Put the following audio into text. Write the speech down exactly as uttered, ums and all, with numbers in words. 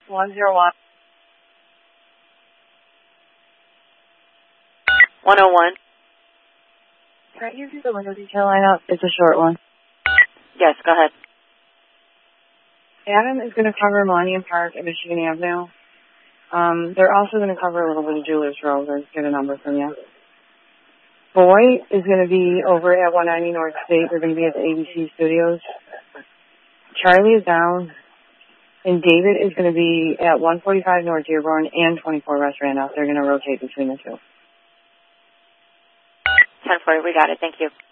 one zero one. one oh one. Can I give you the window detail lineup? It's a short one. Yes, go ahead. Adam is going to cover Millennium Park and Michigan Avenue. Um, they're also going to cover a little bit of Jewelers Row. Let's get a number from you. Boy is going to be over at one ninety North State. They're going to be at the A B C Studios. Charlie is down. And David is going to be at one forty-five North Dearborn and twenty-four West Randolph. They're going to rotate between the two. ten forty, we got it. Thank you.